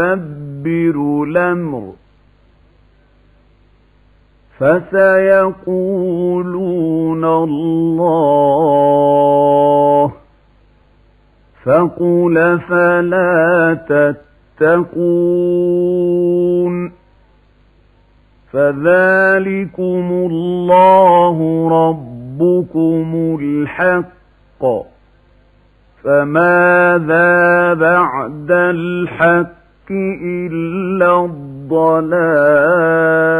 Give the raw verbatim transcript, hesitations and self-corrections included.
يدبر الأمر فسيقولون الله فقل فلا تتقون فذلكم الله ربكم الحق فماذا بعد الحق إلا الضلال